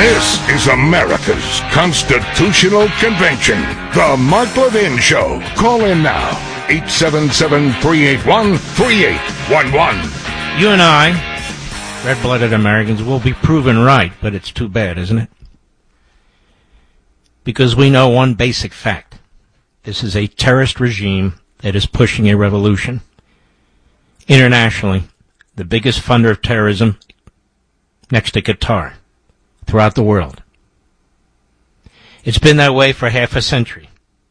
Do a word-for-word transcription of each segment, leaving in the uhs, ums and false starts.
This is America's Constitutional Convention. The Mark Levin Show. Call in now. eight seven seven, three eight one, three eight one one. You and I, red-blooded Americans, will be proven right, but it's too bad, isn't it? Because we know one basic fact. This is a terrorist regime that is pushing a revolution. Internationally, the biggest funder of terrorism next to Qatar throughout the world. It's been that way for half a century.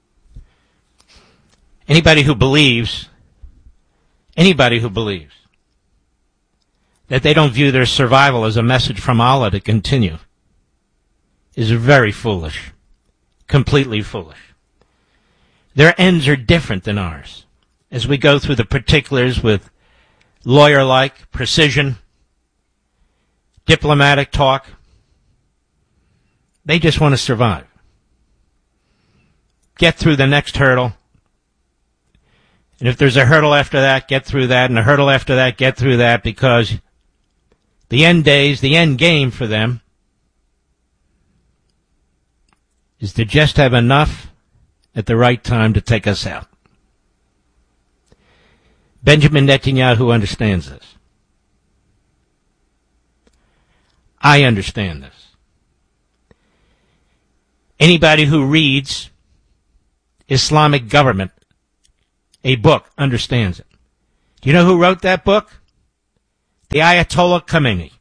Anybody who believes, anybody who believes that they don't view their survival as a message from Allah to continue is very foolish, completely foolish. Their ends are different than ours. As we go through the particulars with lawyer-like precision, diplomatic talk, they just want to survive. Get through the next hurdle. And if there's a hurdle after that, get through that. And a hurdle after that, get through that. Because the end days, the end game for them is to just have enough at the right time to take us out. Benjamin Netanyahu understands this. I understand this. Anybody who reads Islamic Government, a book, understands it. Do you know who wrote that book? The Ayatollah Khamenei.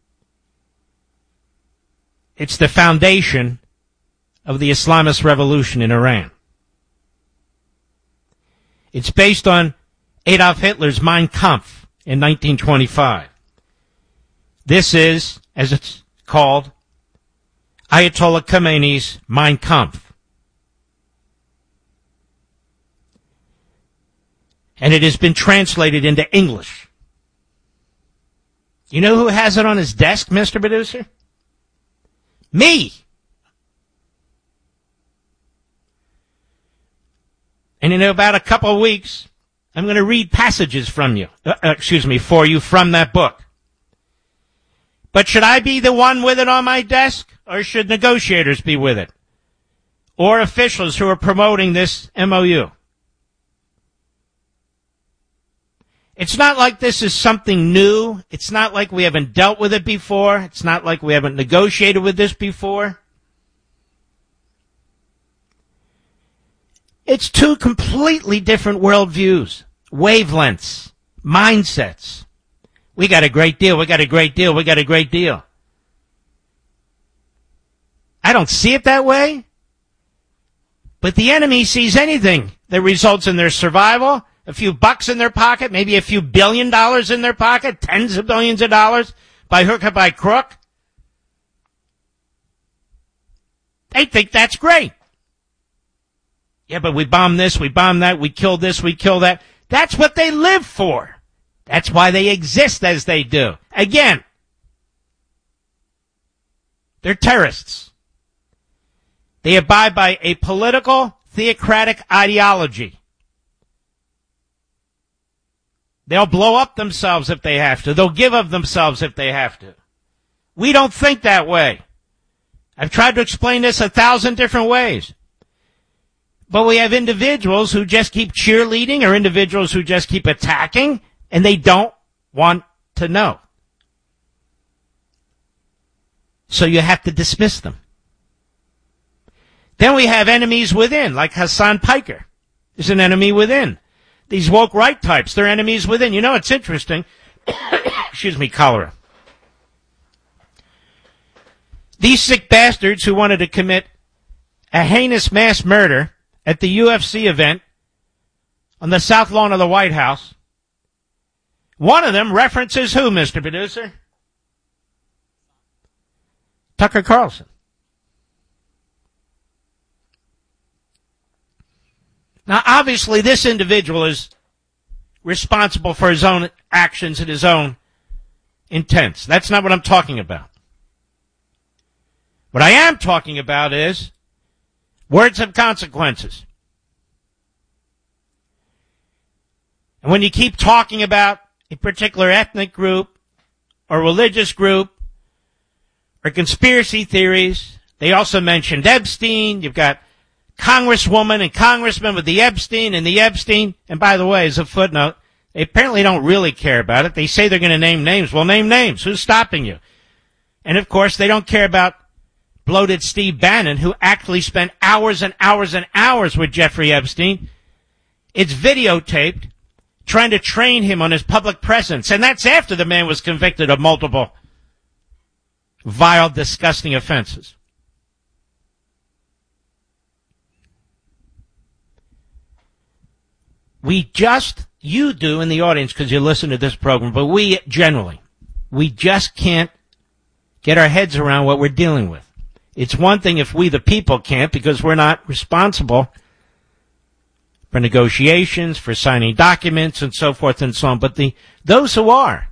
It's the foundation of the Islamist revolution in Iran. It's based on Adolf Hitler's Mein Kampf in nineteen twenty-five. This is, as it's called, Ayatollah Khamenei's Mein Kampf. And it has been translated into English. You know who has it on his desk, Mister Producer? Me! And in about a couple of weeks, I'm going to read passages from you, uh, excuse me, for you from that book. But should I be the one with it on my desk, or should negotiators be with it? Or officials who are promoting this M O U? It's not like this is something new. It's not like we haven't dealt with it before. It's not like we haven't negotiated with this before. It's two completely different worldviews, wavelengths, mindsets. We got a great deal, we got a great deal, we got a great deal. I don't see it that way. But the enemy sees anything that results in their survival, a few bucks in their pocket, maybe a few billion dollars in their pocket, tens of billions of dollars, by hook or by crook. They think that's great. Yeah, but we bombed this, we bombed that, we killed this, we killed that. That's what they live for. That's why they exist as they do. Again, they're terrorists. They abide by a political, theocratic ideology. They'll blow up themselves if they have to. They'll give of themselves if they have to. We don't think that way. I've tried to explain this a thousand different ways. But we have individuals who just keep cheerleading or individuals who just keep attacking, and they don't want to know. So you have to dismiss them. Then we have enemies within, like Hassan Piker is an enemy within. These woke right types, they're enemies within. You know, it's interesting. Excuse me, cholera. These sick bastards who wanted to commit a heinous mass murder at the U F C event on the south lawn of the White House, one of them references who, Mister Producer? Tucker Carlson. Now, obviously, this individual is responsible for his own actions and his own intents. That's not what I'm talking about. What I am talking about is words have consequences. And when you keep talking about a particular ethnic group or religious group are conspiracy theories. They also mentioned Epstein. You've got Congresswoman and Congressman with the Epstein and the Epstein. And by the way, as a footnote, they apparently don't really care about it. They say they're going to name names. Well, name names. Who's stopping you? And, of course, they don't care about bloated Steve Bannon, who actually spent hours and hours and hours with Jeffrey Epstein. It's videotaped, trying to train him on his public presence. And that's after the man was convicted of multiple vile, disgusting offenses. We just, you do in the audience because you listen to this program, but we generally, we just can't get our heads around what we're dealing with. It's one thing if we the people can't because we're not responsible for negotiations, for signing documents, and so forth and so on, but the those who are.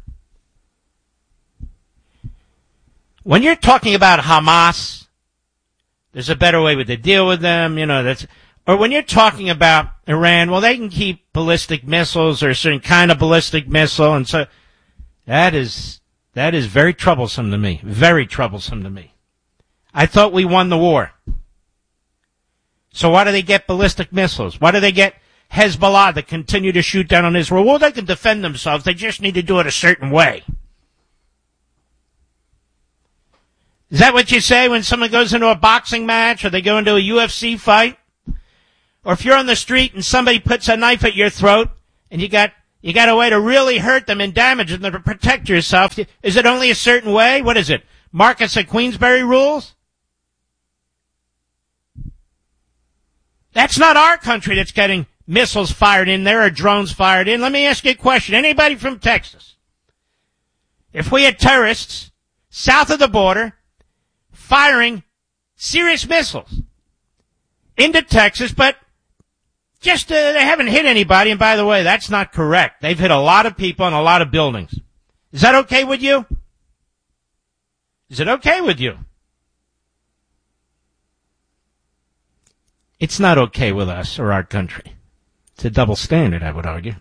When you're talking about Hamas, there's a better way to deal with them, you know, that's... Or when you're talking about Iran, well, they can keep ballistic missiles or a certain kind of ballistic missile, and so that is that is very troublesome to me. Very troublesome to me. I thought we won the war. So why do they get ballistic missiles? Why do they get Hezbollah that continue to shoot down on Israel? Well, they can defend themselves. They just need to do it a certain way. Is that what you say when someone goes into a boxing match or they go into a U F C fight? Or if you're on the street and somebody puts a knife at your throat and you got you got a way to really hurt them and damage them to protect yourself, is it only a certain way? What is it? Marcus of Queensberry rules? That's not our country that's getting missiles fired in there or drones fired in. Let me ask you a question. Anybody from Texas? If we had terrorists south of the border firing serious missiles into Texas, but just uh, they haven't hit anybody, and by the way, that's not correct. They've hit a lot of people and a lot of buildings. Is that okay with you? Is it okay with you? It's not okay with us or our country. It's a double standard, I would argue.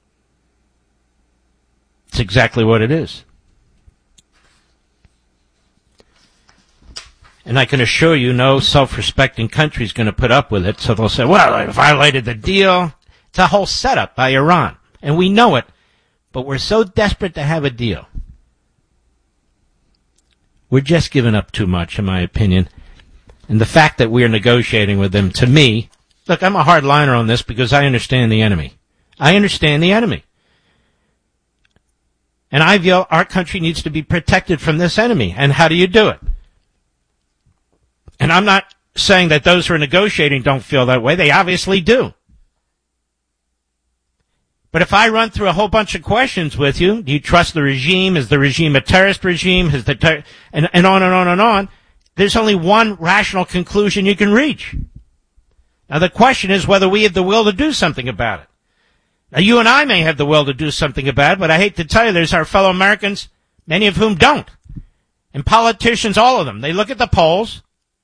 It's exactly what it is. And I can assure you no self-respecting country is going to put up with it. So they'll say, well, I violated the deal. It's a whole setup by Iran. And we know it. But we're so desperate to have a deal. We're just giving up too much, in my opinion. And the fact that we're negotiating with them, to me, look, I'm a hard liner on this because I understand the enemy. I understand the enemy. And I feel our country needs to be protected from this enemy. And how do you do it? And I'm not saying that those who are negotiating don't feel that way. They obviously do. But if I run through a whole bunch of questions with you, do you trust the regime? Is the regime a terrorist regime? Is the ter- and, and on and on and on, there's only one rational conclusion you can reach. Now the question is whether we have the will to do something about it. Now you and I may have the will to do something about it, but I hate to tell you there's our fellow Americans, many of whom don't. And politicians, all of them, they look at the polls.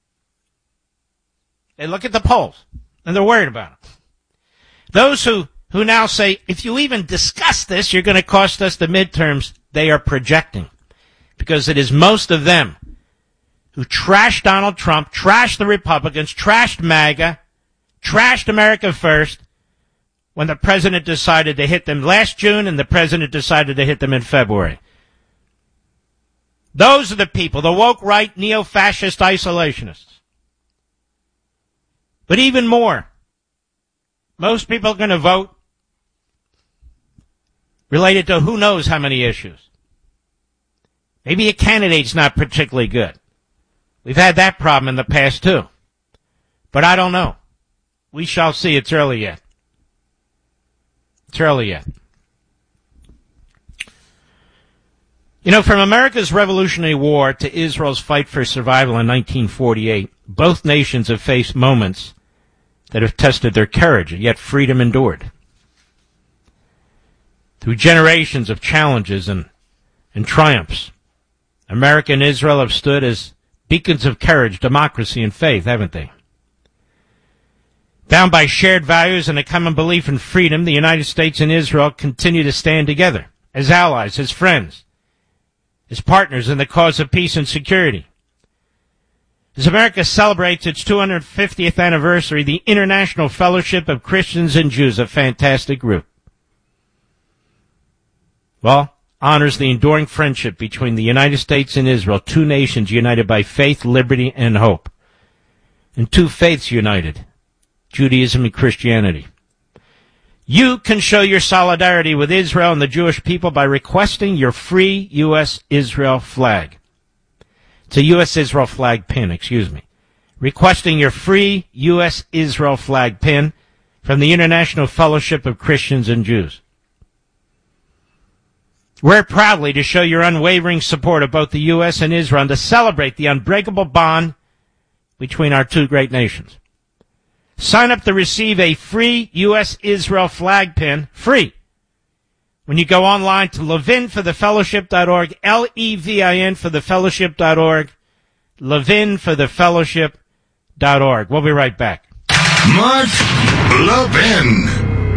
They look at the polls, and they're worried about it. Those who, who now say, if you even discuss this, you're going to cost us the midterms, they are projecting. Because it is most of them who trashed Donald Trump, trashed the Republicans, trashed MAGA, trashed America First, when the president decided to hit them last June and the president decided to hit them in February. Those are the people, the woke right, neo-fascist isolationists. But even more, most people are going to vote related to who knows how many issues. Maybe a candidate's not particularly good. We've had that problem in the past, too. But I don't know. We shall see. It's early yet. It's early yet. You know, from America's Revolutionary War to Israel's fight for survival in nineteen forty-eight, both nations have faced moments that have tested their courage, and yet freedom endured. Through generations of challenges and, and triumphs, America and Israel have stood as beacons of courage, democracy, and faith, haven't they? Bound by shared values and a common belief in freedom, the United States and Israel continue to stand together as allies, as friends, as partners in the cause of peace and security. As America celebrates its two hundred fiftieth anniversary, the International Fellowship of Christians and Jews, a fantastic group, well, honors the enduring friendship between the United States and Israel, two nations united by faith, liberty, and hope, and two faiths united, Judaism and Christianity. You can show your solidarity with Israel and the Jewish people by requesting your free U S Israel flag. It's a U S Israel flag pin, excuse me. Requesting your free U S Israel flag pin from the International Fellowship of Christians and Jews. Wear it proudly to show your unwavering support of both the U S and Israel and to celebrate the unbreakable bond between our two great nations. Sign up to receive a free U S Israel flag pin, free, when you go online to levin for the fellowship dot org, L E V I N for the fellowship dot org, levin for the fellowship dot org. We'll be right back. Mark Levin.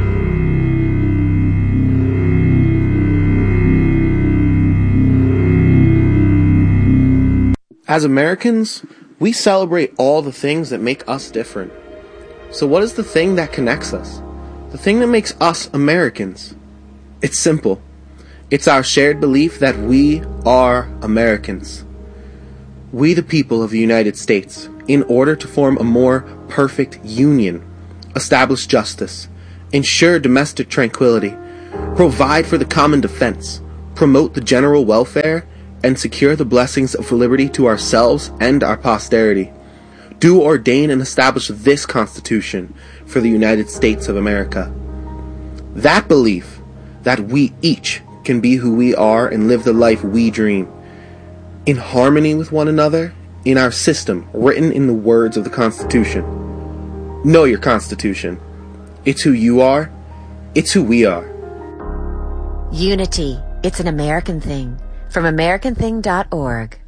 As Americans, we celebrate all the things that make us different. So what is the thing that connects us? The thing that makes us Americans? It's simple. It's our shared belief that we are Americans. We, the people of the United States, in order to form a more perfect union, establish justice, ensure domestic tranquility, provide for the common defense, promote the general welfare, and secure the blessings of liberty to ourselves and our posterity, do ordain and establish this Constitution for the United States of America. That belief that we each can be who we are and live the life we dream, in harmony with one another, in our system written in the words of the Constitution. Know your Constitution. It's who you are. It's who we are. Unity. It's an American thing. From American Thing dot org.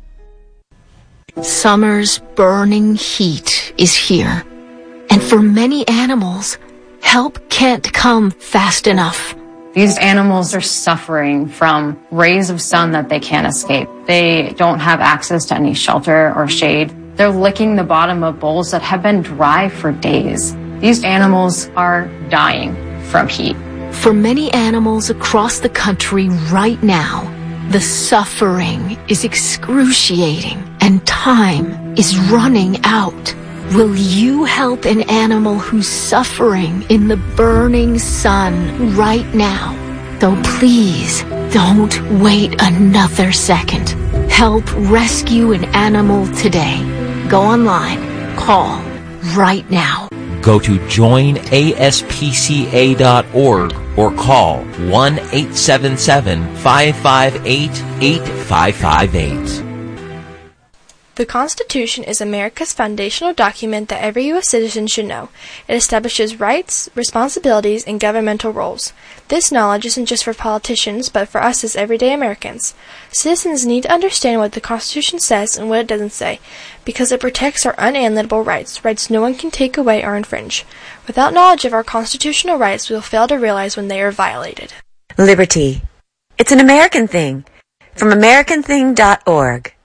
Summer's burning heat is here, and for many animals, help can't come fast enough. These animals are suffering from rays of sun that they can't escape. They don't have access to any shelter or shade. They're licking the bottom of bowls that have been dry for days. These animals are dying from heat. For many animals across the country right now, the suffering is excruciating and time is running out. Will you help an animal who's suffering in the burning sun right now? So please don't wait another second. Help rescue an animal today. Go online. Call right now. Go to join A S P C A dot org or call one eight seven seven, five five eight, eight five five eight. The Constitution is America's foundational document that every U S citizen should know. It establishes rights, responsibilities, and governmental roles. This knowledge isn't just for politicians, but for us as everyday Americans. Citizens need to understand what the Constitution says and what it doesn't say, because it protects our unalienable rights, rights no one can take away or infringe. Without knowledge of our constitutional rights, we will fail to realize when they are violated. Liberty. It's an American thing. From American Thing dot org.